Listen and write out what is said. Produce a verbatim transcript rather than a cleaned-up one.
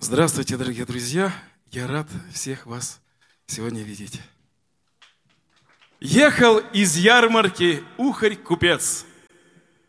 Здравствуйте, дорогие друзья! Я рад всех вас сегодня видеть. Ехал из ярмарки ухарь-купец,